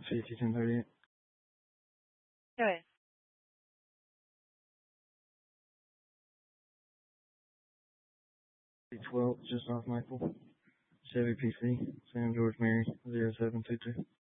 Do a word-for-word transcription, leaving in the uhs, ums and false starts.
fifty ten thirty-eight. Okay. twelve, just off Michael. Chevy P C, Sam George Mary, zero seven two two.